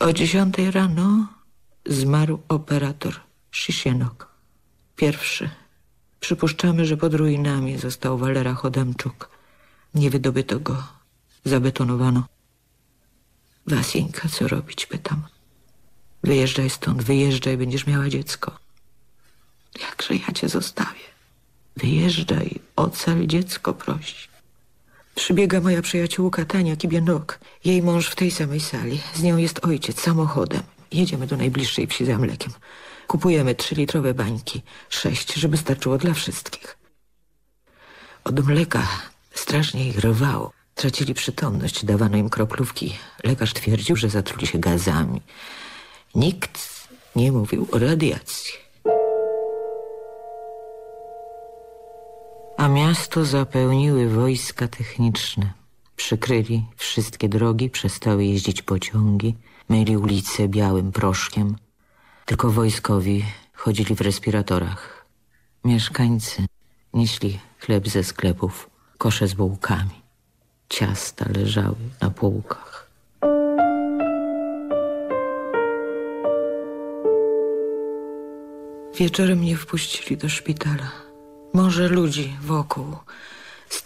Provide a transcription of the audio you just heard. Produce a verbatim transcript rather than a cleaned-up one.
O dziesiątej rano zmarł operator Szysienok. Pierwszy. Przypuszczamy, że pod ruinami został Walera Chodemczuk. Nie wydobyto go. Zabetonowano. Wasieńka, co robić? Pytam. Wyjeżdżaj stąd, wyjeżdżaj, będziesz miała dziecko. Jakże ja cię zostawię? Wyjeżdżaj, ocal dziecko, prosi. Przybiega moja przyjaciółka Tania Kibienok. Jej mąż w tej samej sali. Z nią jest ojciec samochodem. Jedziemy do najbliższej wsi za mlekiem. Kupujemy trzylitrowe bańki. Sześć, żeby starczyło dla wszystkich. Od mleka strasznie ich rwało. Tracili przytomność, dawano im kroplówki. Lekarz twierdził, że zatruli się gazami. Nikt nie mówił o radiacji. A miasto zapełniły wojska techniczne. Przykryli wszystkie drogi, przestały jeździć pociągi, myli ulice białym proszkiem. Tylko wojskowi chodzili w respiratorach. Mieszkańcy nieśli chleb ze sklepów, kosze z bułkami. Ciasta leżały na półkach. Wieczorem mnie wpuścili do szpitala. Morze ludzi wokół.